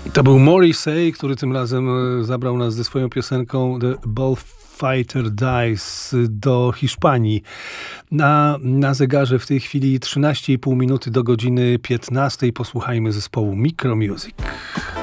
To był Morrissey, który tym razem zabrał nas ze swoją piosenką The Bullfighter Dies do Hiszpanii. Na zegarze w tej chwili 13,5 minuty do godziny 15. Posłuchajmy zespołu Micromusic.